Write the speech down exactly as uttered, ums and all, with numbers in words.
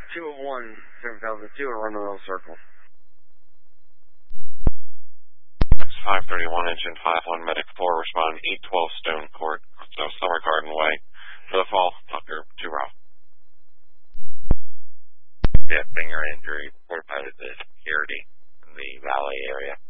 two oh one, seven thousand two, run the little circle. five thirty-one, engine five one, medic four, respond eight twelve Stone Court, so Summer Garden Way, for the fall, Tucker, two Ralph. Yeah, finger injury, reported by the security in the Valley area.